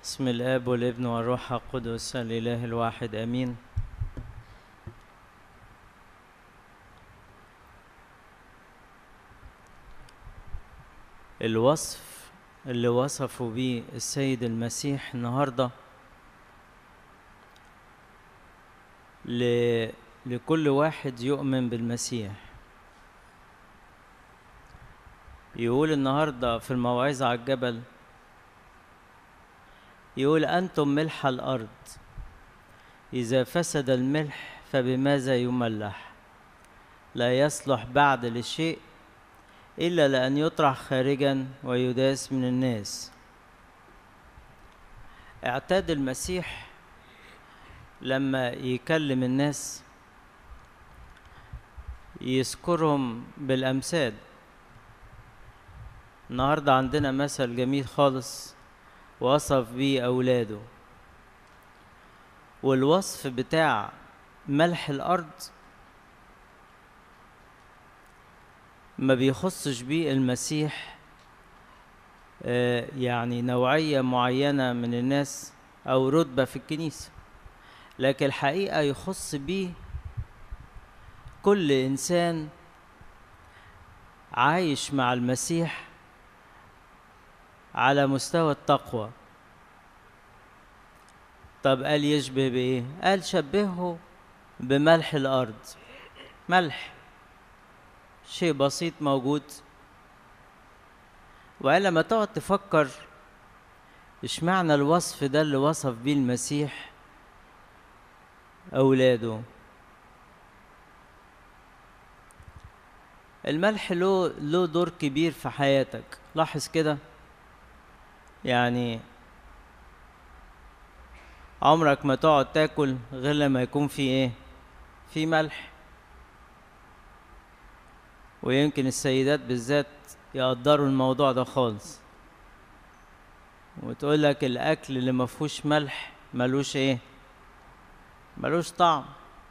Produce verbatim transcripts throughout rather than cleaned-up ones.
بسم الآب والابن والروح القدس الإله الواحد آمين. الوصف اللي وصفوا بيه السيد المسيح النهارده ل... لكل واحد يؤمن بالمسيح. يقول النهارده في الموعظة على الجبل، يقول أنتم ملح الأرض، إذا فسد الملح فبماذا يملح؟ لا يصلح بعد لشيء إلا لأن يطرح خارجا ويداس من الناس. اعتاد المسيح لما يكلم الناس يذكرهم بالأمثال. النهاردة عندنا مثل جميل خالص وصف بيه أولاده، والوصف بتاع ملح الأرض ما بيخصش بيه المسيح آه يعني نوعية معينة من الناس أو رتبة في الكنيسة، لكن الحقيقة يخص بيه كل إنسان عايش مع المسيح على مستوى التقوى. طب قال يشبه بإيه؟ قال شبهه بملح الأرض. ملح شيء بسيط موجود، وقال لما تقعد تفكر اشمعنى الوصف ده اللي وصف بيه المسيح أولاده. الملح له له دور كبير في حياتك. لاحظ كده، يعني عمرك ما تقعد تاكل غير لما يكون في ايه؟ في ملح. ويمكن السيدات بالذات يقدروا الموضوع ده خالص، وتقول لك الاكل اللي ما فيهوش ملح ملوش ايه؟ ملوش طعم.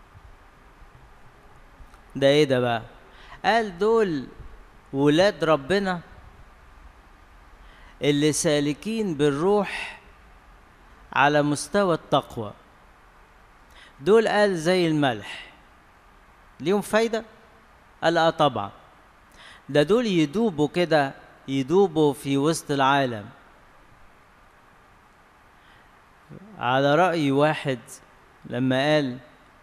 ده ايه ده بقى؟ قال دول ولاد ربنا اللي سالكين بالروح على مستوى التقوى. دول قال زي الملح، ليهم فايدة؟ قال اه طبعا. ده دول يدوبوا كده، يدوبوا في وسط العالم. على رأي واحد لما قال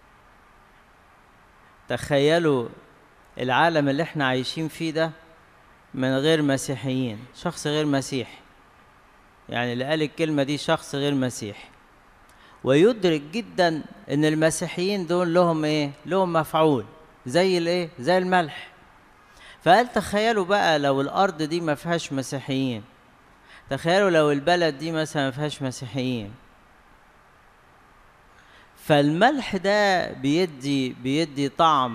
تخيلوا العالم اللي احنا عايشين فيه ده من غير مسيحيين، شخص غير مسيحي، يعني اللي قال الكلمة دي شخص غير مسيحي، ويدرك جدا ان المسيحيين دول لهم ايه؟ لهم مفعول زي الايه؟ زي الملح. فقال تخيلوا بقى لو الارض دي ما فيهاش مسيحيين، تخيلوا لو البلد دي مثلا ما فيهاش مسيحيين. فالملح ده بيدي بيدي طعم